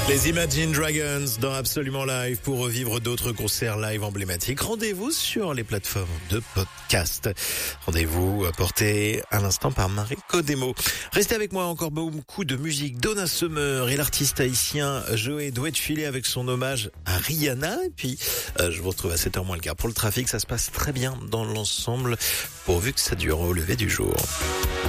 Les Imagine Dragons dans Absolument Live pour revivre d'autres concerts live emblématiques. Rendez-vous sur les plateformes de podcast. Rendez-vous apporté à l'instant par Mariko Demo. Restez avec moi, encore beaucoup de musique. Donna Summer et l'artiste haïtien Joey Douet-Filet avec son hommage à Rihanna. Et puis, je vous retrouve à 7h moins le quart. Pour le trafic, ça se passe très bien dans l'ensemble, pourvu que ça dure au lever du jour.